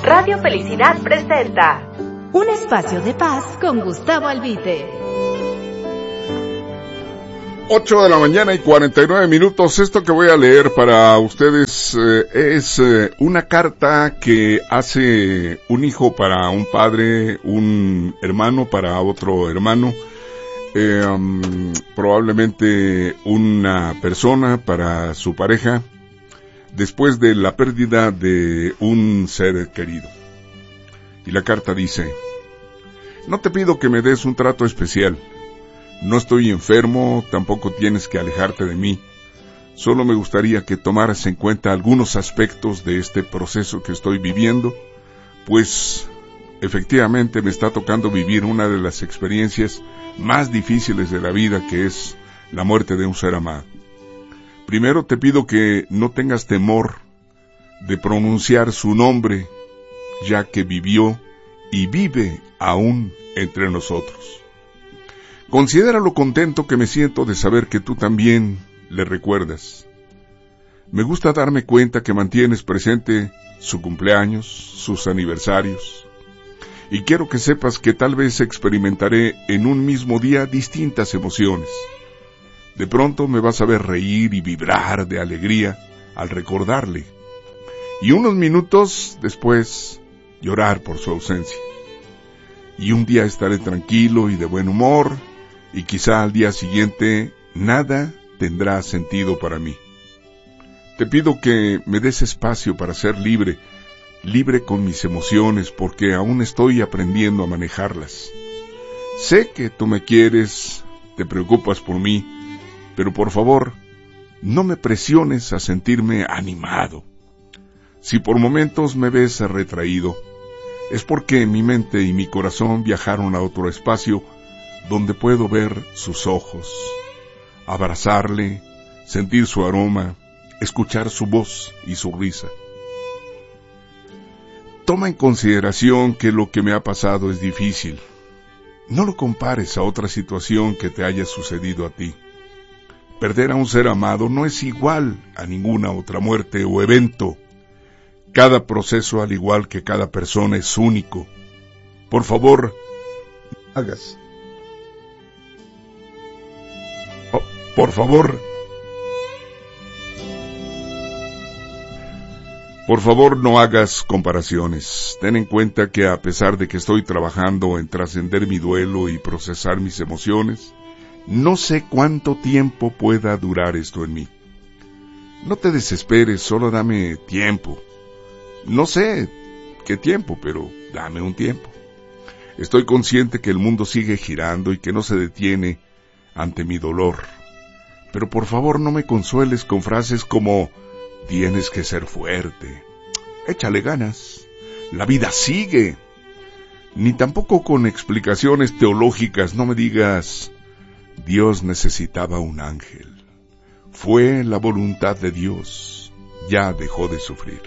Radio Felicidad presenta un espacio de paz con Gustavo Albite. 8 de la mañana y 49 minutos. Esto que voy a leer para ustedes es una carta que hace un hijo para un padre, un hermano para otro hermano, probablemente una persona para su pareja, después de la pérdida de un ser querido. Y la carta dice: no te pido que me des un trato especial. No estoy enfermo, tampoco tienes que alejarte de mí. Solo me gustaría que tomaras en cuenta algunos aspectos de este proceso que estoy viviendo, pues efectivamente me está tocando vivir una de las experiencias más difíciles de la vida, que es la muerte de un ser amado. Primero te pido que no tengas temor de pronunciar su nombre, ya que vivió y vive aún entre nosotros. Considera lo contento que me siento de saber que tú también le recuerdas. Me gusta darme cuenta que mantienes presente su cumpleaños, sus aniversarios, y quiero que sepas que tal vez experimentaré en un mismo día distintas emociones. De pronto me vas a ver reír y vibrar de alegría al recordarle, y unos minutos después llorar por su ausencia. Y un día estaré tranquilo y de buen humor, y quizá al día siguiente nada tendrá sentido para mí. Te pido que me des espacio para ser libre con mis emociones, porque aún estoy aprendiendo a manejarlas. Sé que tú me quieres, te preocupas por mí, pero por favor, no me presiones a sentirme animado. Si por momentos me ves retraído, es porque mi mente y mi corazón viajaron a otro espacio donde puedo ver sus ojos, abrazarle, sentir su aroma, escuchar su voz y su risa. Toma en consideración que lo que me ha pasado es difícil. No lo compares a otra situación que te haya sucedido a ti. Perder a un ser amado no es igual a ninguna otra muerte o evento. Cada proceso, al igual que cada persona, es único. Por favor, hagas. Por favor, no hagas comparaciones. Ten en cuenta que a pesar de que estoy trabajando en trascender mi duelo y procesar mis emociones, no sé cuánto tiempo pueda durar esto en mí. No te desesperes, solo dame tiempo. No sé qué tiempo, pero dame un tiempo. Estoy consciente que el mundo sigue girando y que no se detiene ante mi dolor. Pero por favor no me consueles con frases como: tienes que ser fuerte, échale ganas, la vida sigue. Ni tampoco con explicaciones teológicas. No me digas: Dios necesitaba un ángel, fue la voluntad de Dios, ya dejó de sufrir.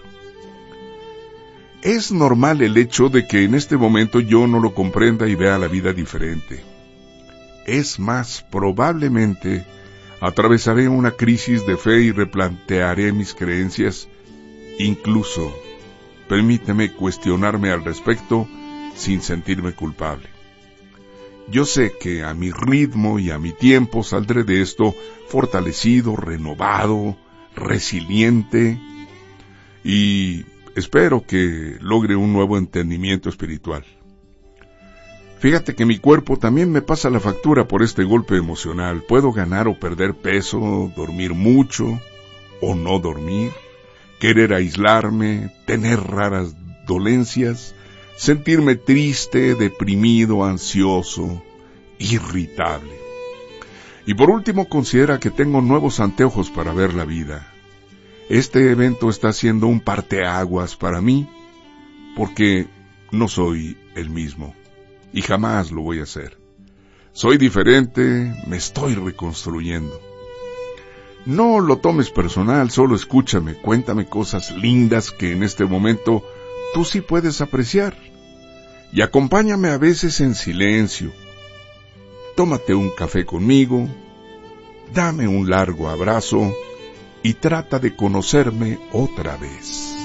Es normal el hecho de que en este momento yo no lo comprenda y vea la vida diferente. Es más, probablemente atravesaré una crisis de fe y replantearé mis creencias. Incluso, permíteme cuestionarme al respecto sin sentirme culpable. Yo sé que a mi ritmo y a mi tiempo saldré de esto fortalecido, renovado, resiliente, y espero que logre un nuevo entendimiento espiritual. Fíjate que mi cuerpo también me pasa la factura por este golpe emocional. Puedo ganar o perder peso, dormir mucho o no dormir, querer aislarme, tener raras dolencias, sentirme triste, deprimido, ansioso, irritable. Y por último, considera que tengo nuevos anteojos para ver la vida. Este evento está siendo un parteaguas para mí, porque no soy el mismo. Y jamás lo voy a hacer. Soy diferente, me estoy reconstruyendo. No lo tomes personal, solo escúchame, cuéntame cosas lindas que en este momento tú sí puedes apreciar. Y acompáñame a veces en silencio. Tómate un café conmigo, dame un largo abrazo y trata de conocerme otra vez.